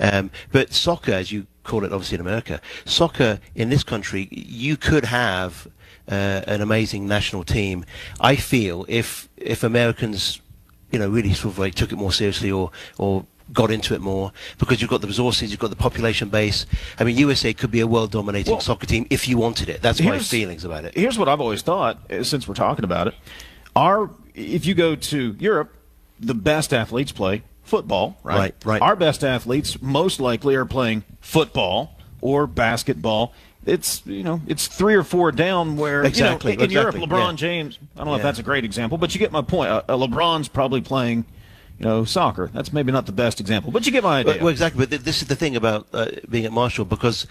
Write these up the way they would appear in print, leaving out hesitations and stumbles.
But soccer, as you call it obviously in America, soccer in this country, you could have an amazing national team. I feel if Americans, really sort of like took it more seriously or got into it more, because you've got the resources, you've got the population base. I mean, USA could be a world-dominating soccer team if you wanted it. That's my feelings about it. Here's what I've always thought, since we're talking about it. If you go to Europe, the best athletes play football, right? Right. Our best athletes most likely are playing football or basketball. It's 3 or 4 down where exactly, in Europe, LeBron James, I don't know if that's a great example, but you get my point. LeBron's probably playing soccer. That's maybe not the best example, but you get my idea. Well, exactly. But this is the thing about being at Marshall, because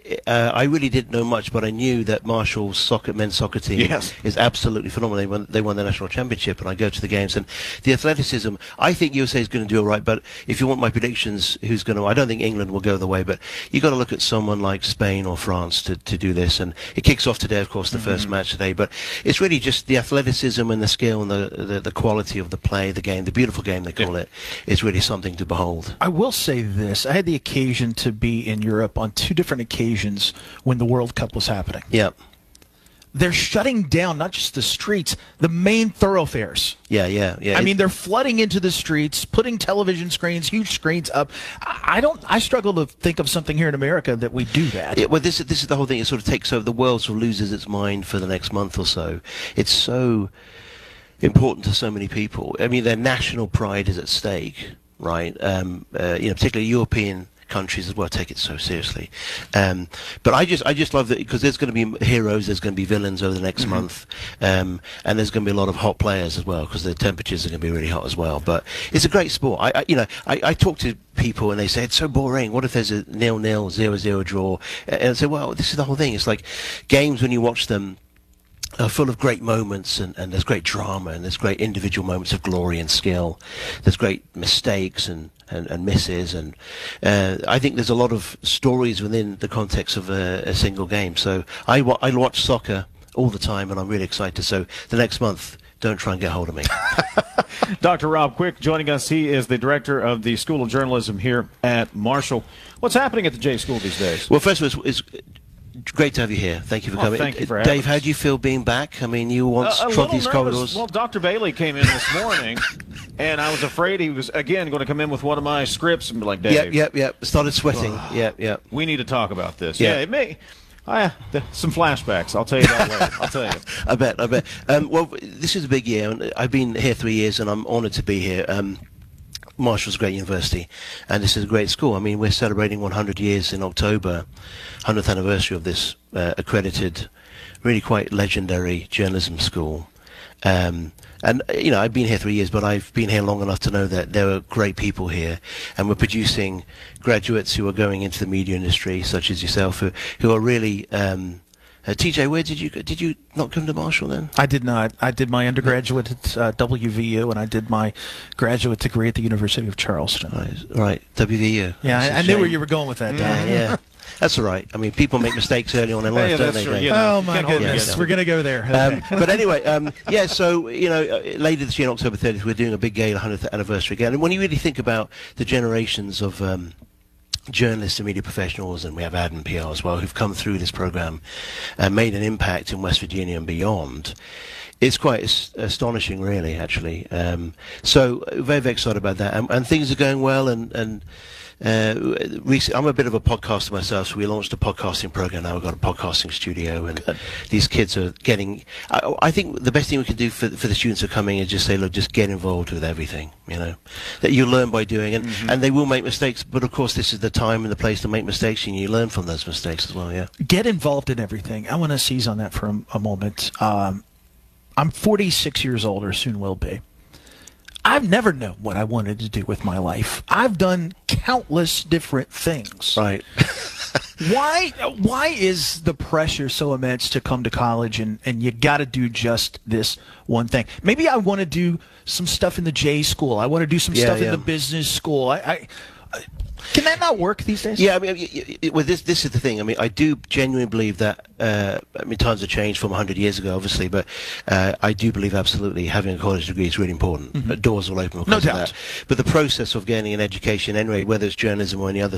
I really didn't know much, but I knew that Marshall's men's soccer team is absolutely phenomenal. They won the national championship, and I go to the games. And the athleticism, I think USA is going to do all right, but if you want my predictions, I don't think England will go the way, but you've got to look at someone like Spain or France to do this. And it kicks off today, of course, the first match today, but it's really just the athleticism and the skill and the quality of the play, the game, the beautiful game they call it, is really something to behold. I will say this. I had the occasion to be in Europe on 2 different occasions when the World Cup was happening. Yeah. They're shutting down not just the streets, the main thoroughfares. Yeah. I mean, they're flooding into the streets, putting television screens, huge screens up. I struggle to think of something here in America that we do that. Well, this is the whole thing. It sort of takes over. The world sort of loses its mind for the next month or so. It's so important to so many people. I mean, their national pride is at stake, right? Particularly European countries as well take it so seriously, but I just love that, because there's going to be heroes, there's going to be villains over the next month, and there's going to be a lot of hot players as well, because the temperatures are going to be really hot as well. But it's a great sport. I talk to people and they say it's so boring. What if there's a 0-0, 0-0 draw? And I say, well, this is the whole thing. It's like games, when you watch them, are full of great moments, and there's great drama, and there's great individual moments of glory and skill. There's great mistakes and misses, and I think there's a lot of stories within the context of a single game. So I watch soccer all the time, and I'm really excited. So the next month, don't try and get hold of me. Dr. Rob Quick joining us. He is the director of the School of Journalism here at Marshall. What's happening at the J School these days? Well, first of all, it's great to have you here. Thank you for coming. Thank you for having Dave, how do you feel being back? I mean, you once trod these corridors. Well, Dr. Bailey came in this morning, and I was afraid he was, again, going to come in with one of my scripts and be like, Dave. Yep. Started sweating. Yep. We need to talk about this. Yeah. It may. Some flashbacks. I'll tell you that later. I'll tell you. I bet. Well, this is a big year. And I've been here 3 years, and I'm honoured to be here. Marshall's a great university, and this is a great school. I mean, we're celebrating 100 years in October, 100th anniversary of this accredited, really quite legendary journalism school. And I've been here 3 years, but I've been here long enough to know that there are great people here, and we're producing graduates who are going into the media industry, such as yourself, who are really. TJ, where did you go? Did you not come to Marshall then? I did not. I did my undergraduate at WVU, and I did my graduate degree at the University of Charleston. Right. WVU. Yeah, I knew where you were going with that, Dan. Yeah. That's all right. I mean, people make mistakes early on in life, don't they? True. Oh, my goodness. We're going to go there. But anyway, so, later this year on October 30th, we're doing a big gala 100th anniversary again. And when you really think about the generations of journalists and media professionals, and we have ad and PR as well, who've come through this program and made an impact in West Virginia and beyond, it's quite astonishing, really, actually. So very, very excited about that. And things are going well, and recently, I'm a bit of a podcaster myself, so we launched a podcasting program now. We've got a podcasting studio, and these kids are getting. I think the best thing we can do for the students who are coming is just say, look, just get involved with everything. That you learn by doing, and they will make mistakes, but of course, this is the time and the place to make mistakes, and you learn from those mistakes as well. Yeah. Get involved in everything. I want to seize on that for a moment. I'm 46 years old, or soon will be. I've never known what I wanted to do with my life. I've done countless different things. Right. Why is the pressure so immense to come to college and you got to do just this one thing? Maybe I want to do some stuff in the J school. I want to do some stuff in the business school. Can that not work these days? Yeah, I mean, this is the thing. I mean, I do genuinely believe that. Times have changed from 100 years ago, obviously, but I do believe absolutely having a college degree is really important. Doors will open because of that. But the process of gaining an education, anyway, whether it's journalism or any other